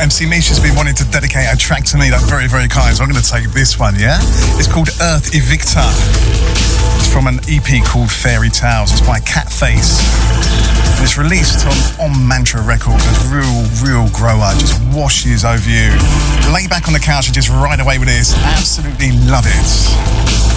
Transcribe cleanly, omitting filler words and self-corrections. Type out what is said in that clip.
MC Misha's been wanting to dedicate a track to me. That's very, very kind. So I'm going to take this one, yeah? It's called Earth Evictor. It's from an EP called Fairy Tales. It's by Catface. And it's released on Mantra Records. It's real grower. Just washes over you. Lay back on the couch and just ride away with this. Absolutely love it.